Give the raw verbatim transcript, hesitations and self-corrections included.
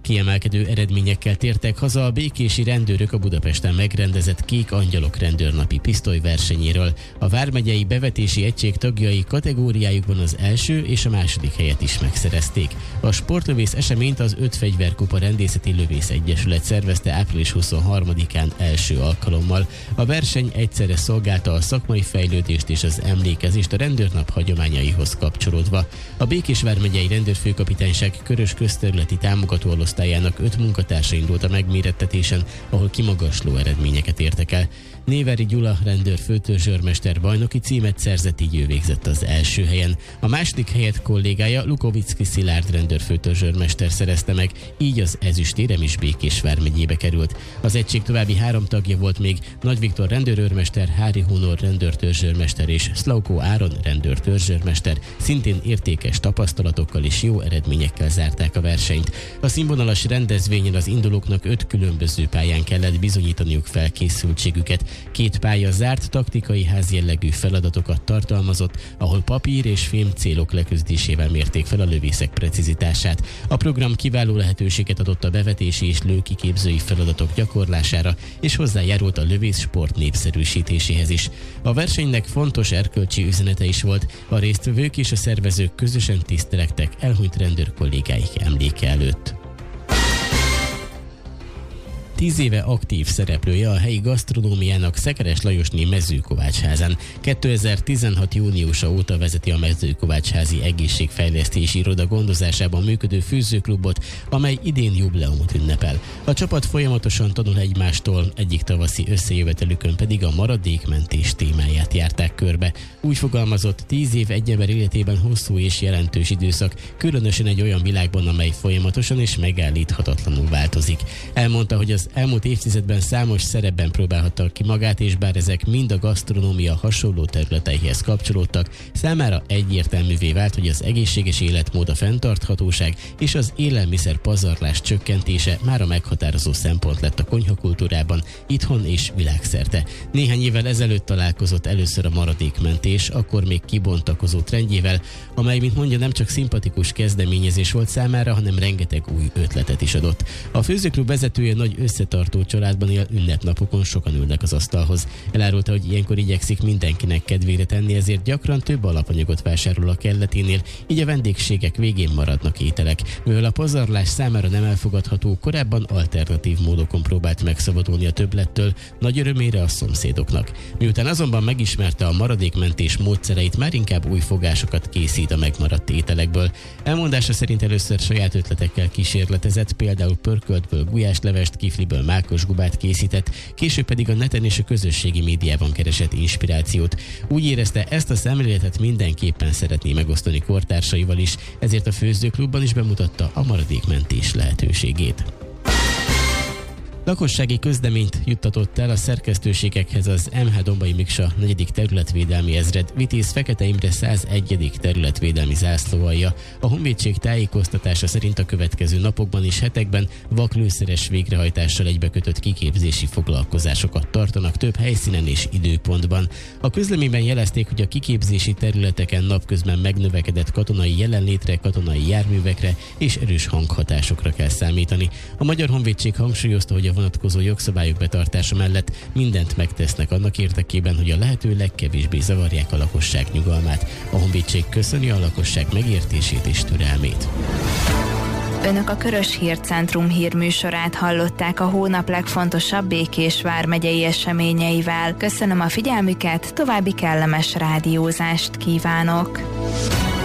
Kiemelkedő eredményekkel tértek haza a békési rendőrök a Budapesten megrendezett Kék Angyalok rendőrnapi pisztolyversenyéről. A vármegyei bevetési egység tagjai kategóriájukban az első és a második helyet is megszerezték. A sportlövész eseményt az Öt Fegyverkupa Rendészeti Lövész Egyesület szervezte április huszonharmadikán első alkalommal. A verseny egyszerre szolgálta a szakmai fejlődést és az emlékezést a rendőrnap hagyományaihoz kapcsolódva. A Békés vármegyei rendőrfőkapitányság Körös közterületi támogató osztályának öt munkatársa indult a megmérettetésen, ahol kimagasló eredményeket értek el. Néveri Gyula rendőr főtörzsőrmester bajnoki címet szerzett, így ő végzett az első helyen. A második helyet kollégája Lukovicki Szilárd rendőr főtörzsőrmester szerezte meg, így az ezüstérem is Békés vármegyébe került. Az egység további három tagja volt még: Nagy Viktor rendőrőrmester, Hári Hunor rendőrtörzsőrmester és Szlaukó Áron rendőrtörzsőrmester, szintén értékes tapasztalatokkal és jó eredményekkel zárták a versenyt. A színvonalas rendezvényen az indulóknak öt különböző pályán kellett bizonyítaniuk felkészültségüket. Két pálya zárt taktikai házjellegű feladatokat tartalmazott, ahol papír és fém célok leküzdésével mérték fel a lövészek precizitását. A program kiváló lehetőséget adott a bevetési és lőkiképzői feladatok gyakorlására, és hozzájárult a lövész sport népszerűsítéséhez is. A versenynek fontos erkölcsi üzenete is volt, a résztvevők és a szervezők közösen tisztelegtek elhunyt rendőr kollégáik emléke előtt. Tíz éve aktív szereplője a helyi gasztronómiának Szekeres Lajosné Mezőkovácsházán. kétezer-tizenhat júniusa óta vezeti a Mezőkovácsházi Egészségfejlesztési Iroda gondozásában működő főzőklubot, amely idén jubileumot ünnepel. A csapat folyamatosan tanul egymástól, egyik tavaszi összejövetelükön pedig a maradékmentés témáját járták körbe. Úgy fogalmazott: tíz év egy ember életében hosszú és jelentős időszak, különösen egy olyan világban, amely folyamatosan és megállíthatatlanul változik. Elmondta, hogy az elmúlt évtizedben számos szerepben próbálhatta ki magát, és bár ezek mind a gasztronómia hasonló területeihez kapcsolódtak, számára egyértelművé vált, hogy az egészséges életmód, a fenntarthatóság és az élelmiszer pazarlás csökkentése már a meghatározó szempont lett a konyhakultúrában, itthon és világszerte. Néhány évvel ezelőtt találkozott először a maradékmentés, akkor még kibontakozó trendjével, amely, mint mondja, nem csak szimpatikus kezdeményezés volt számára, hanem rengeteg új ötletet is adott. A főzőklub vezetője nagy összetartó családban él, ünnepnapokon sokan ülnek az asztalhoz. Elárulta, hogy ilyenkor igyekszik mindenkinek kedvére tenni, ezért gyakran több alapanyagot vásárol a kelleténél, így a vendégségek végén maradnak ételek. Mivel a pazarlás számára nem elfogadható, korábban alternatív módokon próbált megszabadulni a többlettől, nagy örömére a szomszédoknak. Miután azonban megismerte a maradékmentés módszereit, már inkább új fogásokat készít a megmaradt ételekből. Elmondása szerint először saját ötletekkel kísérletezett, például pörköltből gulyáslevest, kifliből mákosgubát készített, később pedig a neten és a közösségi médiában keresett inspirációt. Úgy érezte, ezt a szemléletet mindenképpen szeretné megosztani kortársaival is, ezért a főzőklubban is bemutatta a maradékmentés lehetőségét. Lakossági közleményt juttatott el a szerkesztőségekhez az em há Dombai Miksa negyedik területvédelmi ezred Vitéz Fekete Imre százegyedik területvédelmi zászlóalja. A honvédség tájékoztatása szerint a következő napokban és hetekben vaklőszeres végrehajtással egybekötött kiképzési foglalkozásokat tartanak több helyszínen és időpontban. A közleményben jelezték, hogy a kiképzési területeken napközben megnövekedett katonai jelenlétre, katonai járművekre és erős hanghatásokra kell számítani. A Magyar Honvédség hangsúlyozta, hogy a vonatkozó jogszabályok betartása mellett mindent megtesznek annak érdekében, hogy a lehető legkevésbé zavarják a lakosság nyugalmát. A honvédség köszöni a lakosság megértését és türelmét. Önök a Körös Hírcentrum hírműsorát hallották a hónap legfontosabb Békés vármegyei eseményeivel. Köszönöm a figyelmüket, további kellemes rádiózást kívánok!